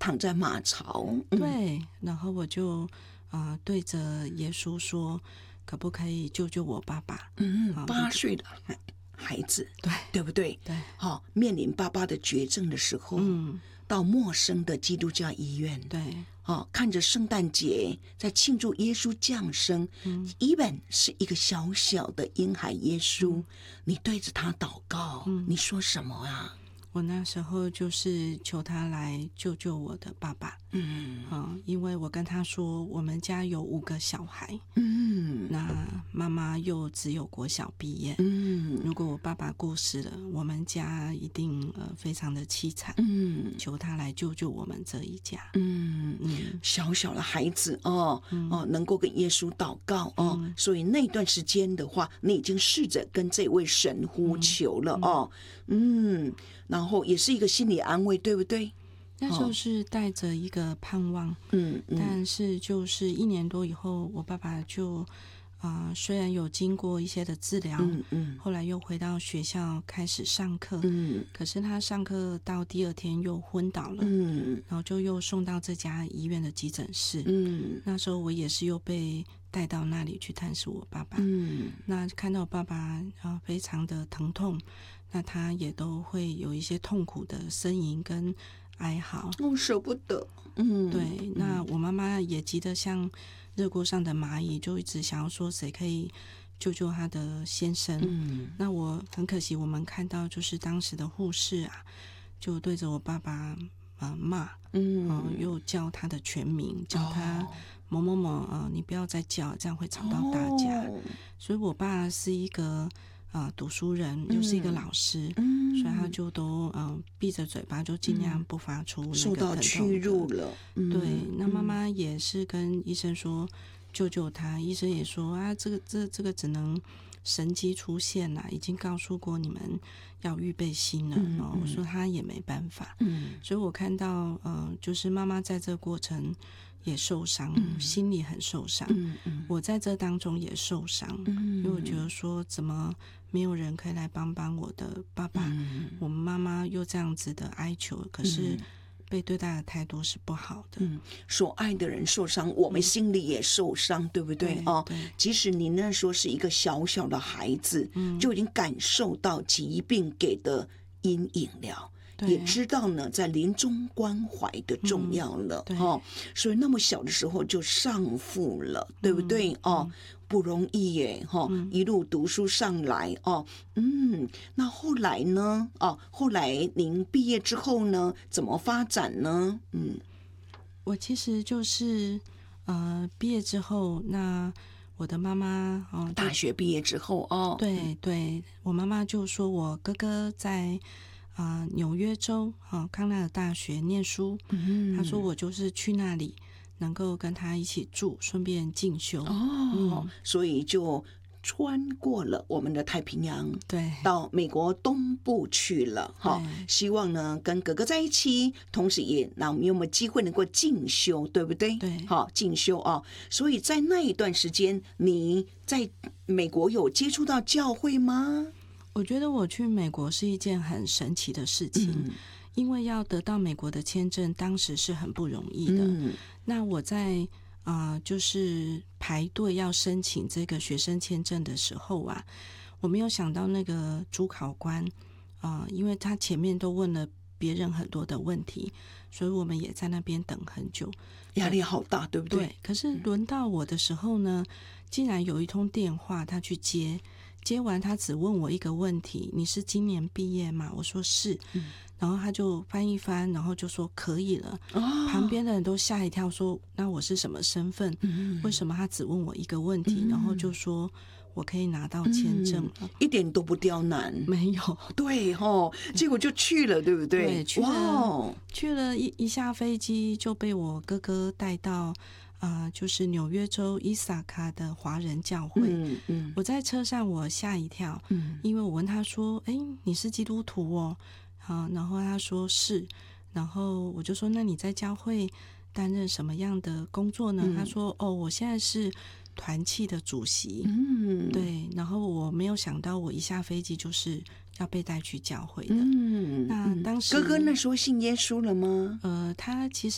躺在马槽， 对，然后我就对着耶稣说，可不可以救救我爸爸 ？8岁的孩子，对不对？ 对， 面临爸爸的绝症的时候，到陌生的基督教医院， 对， 看着圣诞节在庆祝耶稣降生，even 是一个小小的婴孩耶稣，你对着他祷告，你说什么啊？ 我那时候就是求他来救救我的爸爸，因为我跟他说，我们家有5个小孩，那妈妈又只有国小毕业，如果我爸爸过世了，我们家一定非常的凄惨，求他来救救我们这一家， 小小的孩子能够跟耶稣祷告所以那段时间的话，你已经试着跟这位神呼求了然后也是一个心理安慰，对不对？ 那时候是带着一个盼望，但是就是1年多以后，我爸爸就虽然有经过一些的治疗，后来又回到学校开始上课，可是他上课到第2天又昏倒了，然后就又送到这家医院的急诊室，那时候我也是又被带到那里去探视我爸爸，那看到我爸爸非常的疼痛，那他也都会有一些痛苦的呻吟跟哀嚎， 舍不得， 对，那我妈妈也急得像热锅上的蚂蚁，就一直想要说谁可以救救她的先生，那我很可惜，我们看到就是当时的护士就对着我爸爸骂，又叫他的全名，叫他某某某你不要再叫，这样会吵到大家，所以我爸是一个读书人，又是一个老师，所以他就都闭着嘴巴，就尽量不发出那个受到屈辱了。 对，那妈妈也是跟医生说救救他，医生也说这个只能神迹出现啦，已经告诉过你们要预备心了，我说他也没办法，所以我看到就是妈妈在这个过程也受伤，心里很受伤，我在这当中也受伤，因为我觉得说怎么没有人可以来帮我的爸爸，我们妈妈又这样子的哀求，可是被对待的态度是不好的， 所爱的人受伤，我们心里也受伤，对不对？即使你那时候是一个小小的孩子，就已经感受到疾病给的阴影了，也知道呢在临终关怀的重要了，所以那么小的时候就上父了，对不对？不容易耶，一路读书上来那后来呢？后来您毕业之后呢，怎么发展呢？ 我其实就是毕业之后，那我的妈妈大学毕业之后对，我妈妈就说我哥哥在纽约州康奈尔大学念书，她说我就是去那里能够跟他一起住，顺便进修所以就穿过了我们的太平洋， 对， 到美国东部去了希望呢跟哥哥在一起，同时也那我们有没有机会能够进修，对不对？ 对， 进修所以在那一段时间，你在美国有接触到教会吗？ 我觉得我去美国是一件很神奇的事情，因为要得到美国的签证，当时是很不容易的。那我在就是排队要申请这个学生签证的时候我没有想到那个主考官因为他前面都问了别人很多的问题，所以我们也在那边等很久， 压力好大，对不对？ 对。可是轮到我的时候呢，竟然有一通电话，他去接完，他只问我一个问题：你是今年毕业吗？我说是，然后他就翻一翻，然后就说可以了。旁边的人都吓一跳，说那我是什么身份？为什么他只问我一个问题？然后就说我可以拿到签证了， 一点都不刁难， 没有， 对结果就去了，对不对？ 对，去了一下飞机就被我哥哥带到就是纽约州伊萨卡的华人教会。我在车上我吓一跳，因为我问他说你是基督徒哦？然后他说是，然后我就说那你在教会担任什么样的工作呢？他说我现在是团契的主席。对，然后我没有想到我一下飞机就是要被带去教会的。那当时哥哥那时候信耶稣了吗？ 他其实